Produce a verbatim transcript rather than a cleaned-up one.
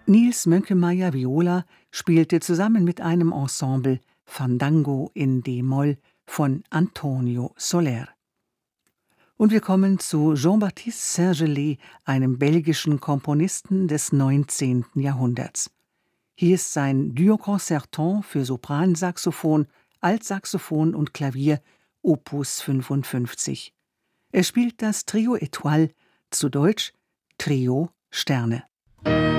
Nils Mönkemeyer Viola spielte zusammen mit einem Ensemble Fandango in d-Moll von Antonio Soler. Und wir kommen zu Jean-Baptiste Saint-Gelais, einem belgischen Komponisten des neunzehnten Jahrhunderts. Hier ist sein Duo-Concertant für Sopransaxophon, Altsaxophon und Klavier, Opus fünfundfünfzig. Er spielt das Trio Étoile, zu Deutsch Trio Sterne.